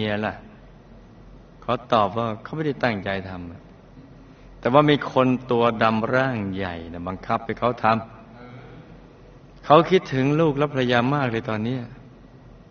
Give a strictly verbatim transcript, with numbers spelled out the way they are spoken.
มียล่ะเขาตอบว่าเขาไม่ได้ตั้งใจทำแต่ว่ามีคนตัวดำร่างใหญ่นะบังคับให้เขาทำเขาคิดถึงลูกและภรรยามากเลยตอนนี้